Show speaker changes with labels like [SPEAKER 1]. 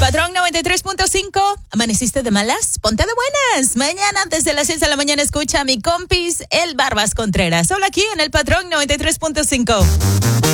[SPEAKER 1] Patrón 93.5. ¿Amaneciste de malas? Ponte de buenas. Mañana desde las 6 de la mañana escucha a mi compis, el Barbas Contreras. Solo aquí en el Patrón 93.5.